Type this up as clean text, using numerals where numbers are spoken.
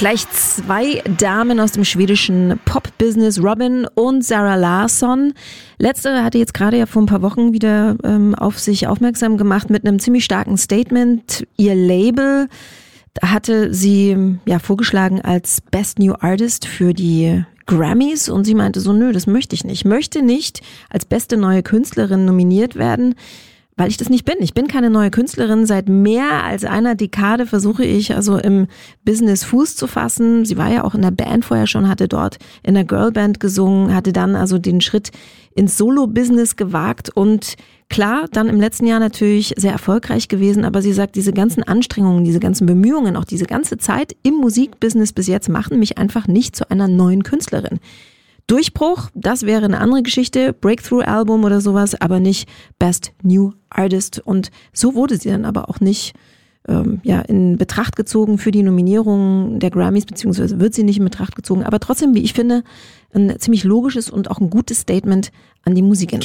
Gleich zwei Damen aus dem schwedischen Pop-Business, Robyn und Zara Larsson. Letztere hatte jetzt gerade ja vor ein paar Wochen wieder auf sich aufmerksam gemacht mit einem ziemlich starken Statement. Ihr Label hatte sie ja vorgeschlagen als Best New Artist für die Grammys und sie meinte so, nö, das möchte ich nicht. Ich möchte nicht als beste neue Künstlerin nominiert werden, weil ich das nicht bin. Ich bin keine neue Künstlerin. Seit mehr als einer Dekade versuche ich also im Business Fuß zu fassen. Sie war ja auch in der Band vorher schon, hatte dort in der Girlband gesungen, hatte dann also den Schritt ins Solo-Business gewagt und klar, dann im letzten Jahr natürlich sehr erfolgreich gewesen, aber sie sagt, diese ganzen Anstrengungen, diese ganzen Bemühungen, auch diese ganze Zeit im Musikbusiness bis jetzt machen mich einfach nicht zu einer neuen Künstlerin. Durchbruch, das wäre eine andere Geschichte, Breakthrough-Album oder sowas, aber nicht Best New Artist. Und so wurde sie dann aber auch nicht in Betracht gezogen für die Nominierung der Grammys, beziehungsweise wird sie nicht in Betracht gezogen. Aber trotzdem, wie ich finde, ein ziemlich logisches und auch ein gutes Statement an die Musikindustrie.